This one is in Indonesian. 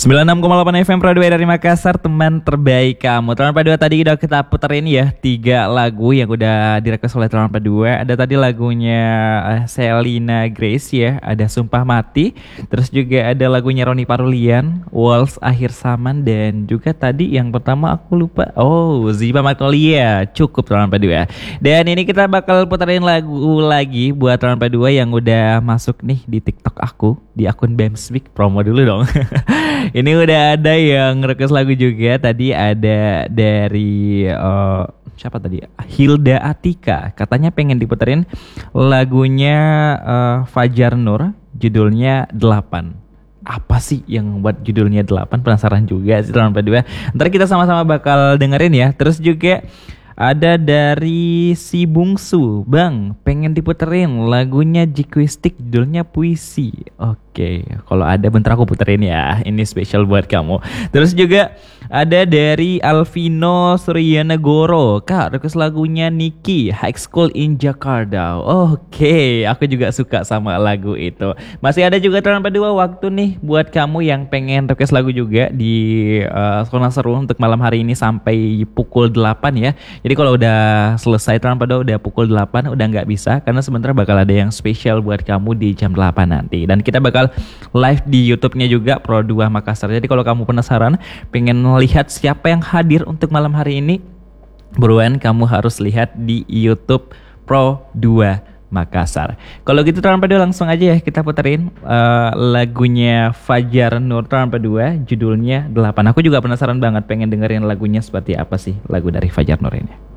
96,8 FM Pro 2 dari Makassar, teman terbaik kamu. Teman P2 tadi udah kita puterin ya 3 lagu yang udah direkodus oleh teman P2. Ada tadi lagunya Selina Grace ya, ada Sumpah Mati. Terus juga ada lagunya Roni Parulian, Waltz Akhir Zaman. Dan juga tadi yang pertama aku lupa, Ziva Magnolia. Cukup teman P2. Dan ini kita bakal puterin lagu lagi buat teman P2 yang udah masuk nih di TikTok aku, di akun Bamspeak. Promo dulu dong. Ini udah ada yang request lagu juga. Tadi ada dari siapa tadi? Hilda Atika. Katanya pengen diputerin lagunya Fajar Nur, judulnya 8. Apa sih yang buat judulnya 8? Penasaran juga sih teman P2. Ntar kita sama-sama bakal dengerin ya. Terus juga ada dari si Bungsu, Bang, pengen diputerin lagunya Jikuistik, judulnya Puisi. Oke, kalau ada bentar aku puterin ya. Ini spesial buat kamu. Terus juga ada dari Alvino Suryanegoro. Kak, request lagunya Niki, High School in Jakarta. Oke, aku juga suka sama lagu itu. Masih ada juga teman P2 waktu nih buat kamu yang pengen request lagu juga di Zona Seru untuk malam hari ini sampai pukul 8 ya. Jadi kalau udah selesai teman P2 udah pukul 8 udah nggak bisa, karena sebentar bakal ada yang spesial buat kamu di jam 8 nanti. Dan kita bakal live di YouTube-nya juga Pro 2 Makassar. Jadi kalau kamu penasaran pengen lihat siapa yang hadir untuk malam hari ini, buruan kamu harus lihat di YouTube Pro 2 Makassar. Kalau gitu teman P2 langsung aja ya kita puterin lagunya Fajar Nur teman P2, judulnya 8. Aku juga penasaran banget pengen dengerin lagunya seperti apa sih lagu dari Fajar Nur ini.